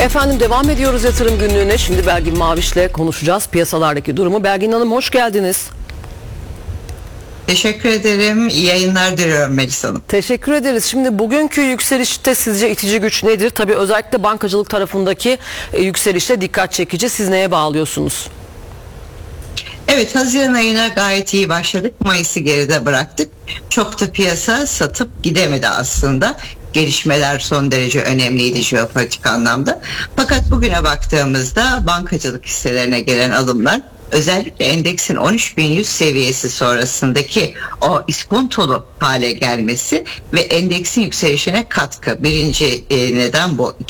Efendim devam ediyoruz yatırım günlüğüne. Şimdi Belgin Maviş'le konuşacağız piyasalardaki durumu. Belgin Hanım hoş geldiniz. Teşekkür ederim. İyi yayınlar diliyorum Melis Hanım. Teşekkür ederiz. Şimdi bugünkü yükselişte sizce itici güç nedir? Tabii özellikle bankacılık tarafındaki yükselişte dikkat çekici. Siz neye bağlıyorsunuz? Evet, Haziran ayına gayet iyi başladık. Mayıs'ı geride bıraktık. Çok da piyasa satıp gidemedi aslında. Gelişmeler son derece önemliydi jeopolitik anlamda. Fakat bugüne baktığımızda bankacılık hisselerine gelen alımlar, özellikle endeksin 13.100 seviyesi sonrasındaki o iskontolu hale gelmesi ve endeksin yükselişine katkı. Birinci neden bu.